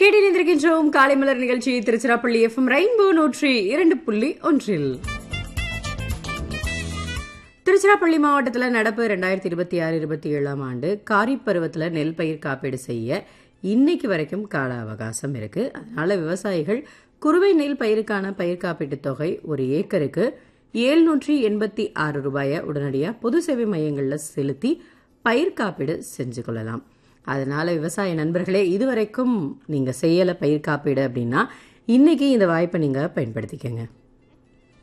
கேட்டிருக்கின்றோம் காலை மலர் நிகழ்ச்சி Tiruchirappalli FM rainbow 102.1. Tiruchirappalli மாவட்டத்தில் நடப்பு 2026-27 ஆண்டு காரிப் பருவத்தில் நெல் பயிர் காப்பீடு செய்ய இன்னைக்கு வரைக்கும் கால அவகாசம் இருக்கு. அதனால விவசாயிகள் குறுவை நெல் பயிருக்கான பயிர் காப்பீட்டு தொகை ஒரு ஏக்கருக்கு 786 ரூபாயை உடனடியாக பொது சேவை மையங்களில் செலுத்தி பயிர் காப்பீடு செஞ்சு கொள்ளலாம். அதனால விவசாய நண்பர்களே, இதுவரைக்கும் நீங்க செய்யல பயிர் காப்பீடு அப்படின்னா இன்னைக்கு இந்த வாய்ப்பை நீங்க பயன்படுத்திக்கங்க.